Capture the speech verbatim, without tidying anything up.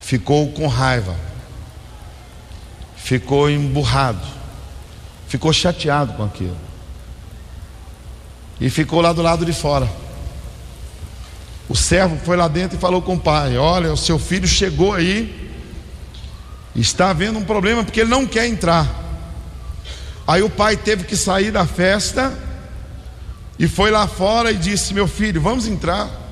ficou com raiva, ficou emburrado, ficou chateado com aquilo, e ficou lá do lado de fora. O servo foi lá dentro e falou com o pai: olha, o seu filho chegou aí, está havendo um problema porque ele não quer entrar. Aí o pai teve que sair da festa e foi lá fora e disse: meu filho, vamos entrar.